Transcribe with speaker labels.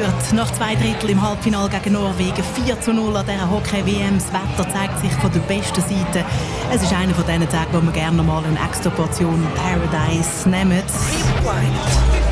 Speaker 1: führt nach 2 Drittel im Halbfinale gegen Norwegen 4:0 an dieser Hockey-WM. Das Wetter zeigt sich von der besten Seite. Es ist einer von diesen Tagen, wo wir gerne mal eine extra Portion Paradise nehmen.
Speaker 2: Rewind.